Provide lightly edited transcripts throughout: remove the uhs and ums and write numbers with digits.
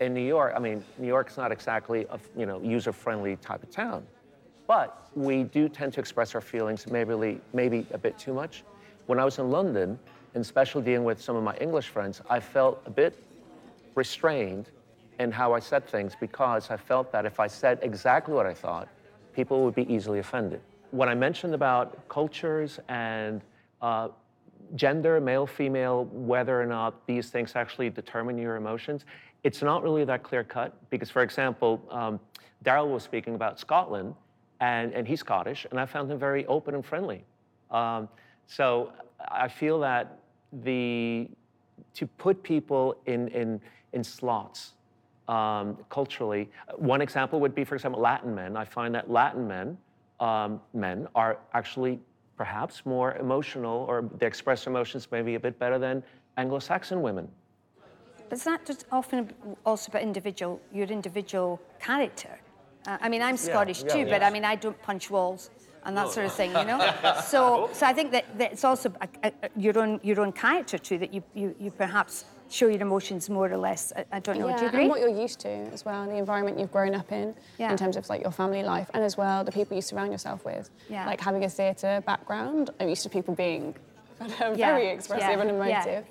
in New York, I mean, New York's not exactly a user-friendly type of town, but we do tend to express our feelings maybe a bit too much. When I was in London, and especially dealing with some of my English friends, I felt a bit restrained in how I said things because I felt that if I said exactly what I thought, people would be easily offended. When I mentioned about cultures and gender, male, female, whether or not these things actually determine your emotions, it's not really that clear cut because, for example, Daryl was speaking about Scotland, and he's Scottish, and I found him very open and friendly. So I feel that to put people in slots culturally, one example would be, for example, Latin men. I find that Latin men are actually perhaps more emotional, or they express emotions maybe a bit better than Anglo-Saxon women. But it's not just often also about your individual character. I mean, I'm Scottish too, but I mean, I don't punch walls and that sort of thing, you know? So I think that it's also your own character too, that you perhaps show your emotions more or less. I don't know, would you agree? And what you're used to as well, the environment you've grown up in terms of like your family life, and as well the people you surround yourself with. Yeah. Like having a theatre background, I'm used to people being kind of very expressive and emotive.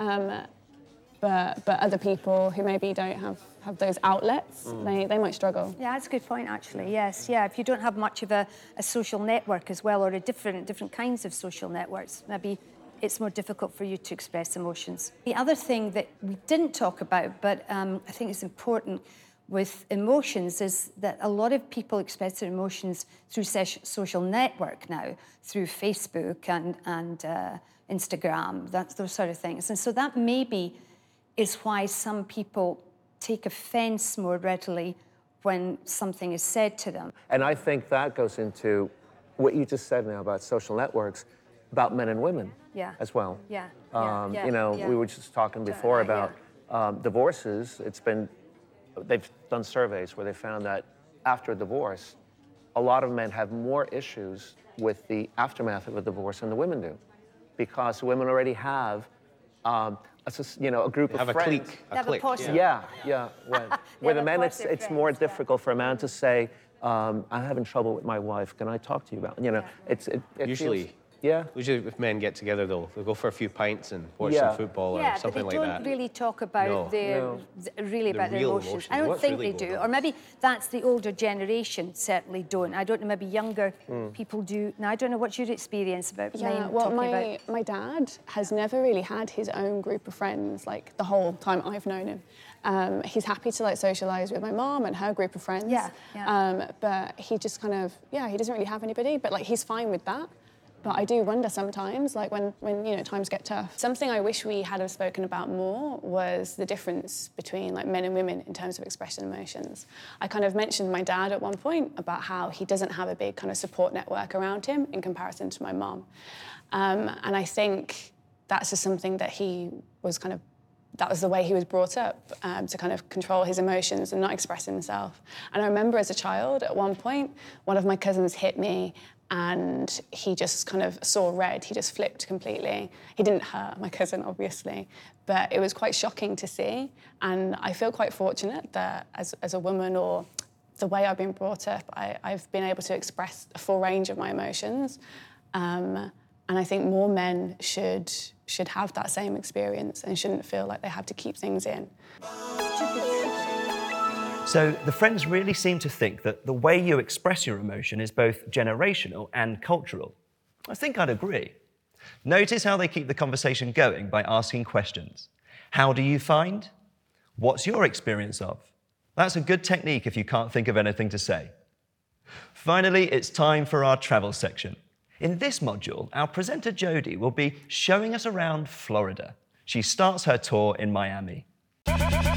But other people who maybe don't have those outlets, they might struggle. Yeah, that's a good point, actually, yes. Yeah, if you don't have much of a social network as well, or different kinds of social networks, maybe it's more difficult for you to express emotions. The other thing that we didn't talk about, but I think is important with emotions, is that a lot of people express their emotions through social network now, through Facebook and Instagram, those sort of things. And so that maybe is why some people take offense more readily when something is said to them. And I think that goes into what you just said now about social networks, about men and women as well. We were just talking before about divorces. They've done surveys where they found that after a divorce, a lot of men have more issues with the aftermath of a divorce than the women do, because women already have a group of friends. A clique. With the men, it's more difficult for a man to say, I'm having trouble with my wife, can I talk to you about it? Usually if men get together, they'll go for a few pints and watch some football or something like that. Yeah, but they don't really talk about their emotions. I don't think they do. Or maybe that's the older generation certainly don't. I don't know, maybe younger people do. Now, I don't know what's your experience about men talking about. My dad has never really had his own group of friends, like the whole time I've known him. He's happy to like socialise with my mom and her group of friends. But he just kind of, he doesn't really have anybody, but like he's fine with that. But I do wonder sometimes, like when times get tough. Something I wish we had have spoken about more was the difference between like men and women in terms of expressing emotions. I kind of mentioned my dad at one point about how he doesn't have a big kind of support network around him in comparison to my mum. And I think that's just something that that was the way he was brought up, to kind of control his emotions and not express himself. And I remember as a child, at one point, one of my cousins hit me and he just kind of saw red. He just flipped completely. He didn't hurt my cousin, obviously, but it was quite shocking to see. And I feel quite fortunate that as a woman, or the way I've been brought up, I've been able to express a full range of my emotions. And I think more men should have that same experience and shouldn't feel like they have to keep things in. So the friends really seem to think that the way you express your emotion is both generational and cultural. I think I'd agree. Notice how they keep the conversation going by asking questions. How do you find? What's your experience of? That's a good technique if you can't think of anything to say. Finally, it's time for our travel section. In this module, our presenter Jodie will be showing us around Florida. She starts her tour in Miami.